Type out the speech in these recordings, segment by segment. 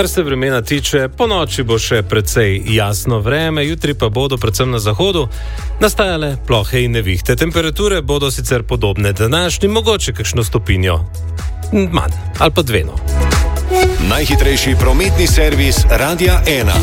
Kar se vremena tiče, po noči bo še precej jasno vreme, jutri pa bodo predvsem na zahodu nastajale plohe in nevihte. Temperature bodo sicer podobne današnji, mogoče kakšno stopinjo manj ali pa 2. Najhitrejši prometni servis Radia 1.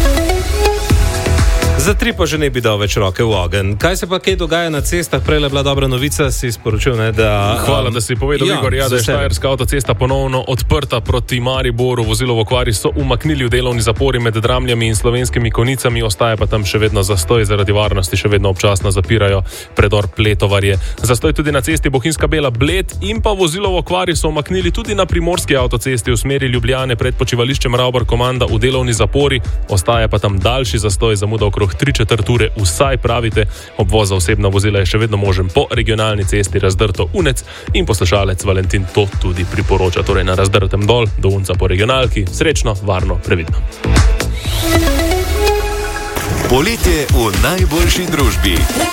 Za 3 pa že ne bi dal več roke v ogenj. Kaj se pa kaj dogaja na cestah? Prej je bila dobra novica, si sporočil, ne, da... Hvala, da si povedal, Igor, da je štajerska avtocesta ponovno odprta proti Mariboru. Vozilo v okvari so umaknili v delovni zapori med Dramljami in Slovenskimi Konicami, ostaja pa tam še vedno zastoj, zaradi varnosti še vedno občasno zapirajo predor Pletovarje. Zastoj tudi na cesti Bohinjska Bela Bled in pa vozilo v okvari so umaknili tudi na primorski avtocesti v smeri Ljubljane pred počivališčem Ravbar Komanda v delovni zapori, ostaja pa tam daljši zastoj, zamuda okrog 3/4 ure vsaj, pravite. Obvoz za osebna vozila je še vedno možen po regionalni cesti Razdrto-Unec in poslušalec Valentin to tudi priporoča. Torej na Razdrtem dol do Unca po regionalki. Srečno, varno, previdno. Poletje v najboljši družbi.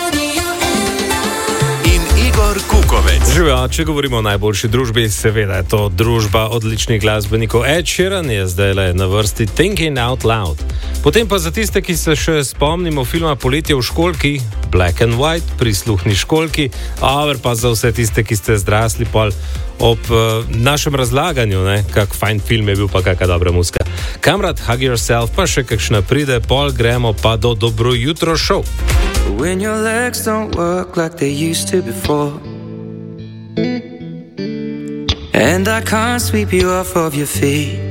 Igor Kukovec. Živijo, če govorimo o najboljši družbi, seveda je to družba odličnih glasbenikov. Ed Sheeran je zdaj na vrsti Thinking Out Loud. Potem pa za tiste, ki se še spomnimo filma Poletje v školjki, Black and White, Prisluhni školjki, ali pa za vse tiste, ki ste zrasli pol ob našem razlaganju, ne, kak fajn film je bil, pa kakšna dobra muzika. Kamrad, Hug Yourself, pa še kakšna pride, pol gremo pa do Dobro jutro show. When your legs don't work like they used to before, and I can't sweep you off of your feet,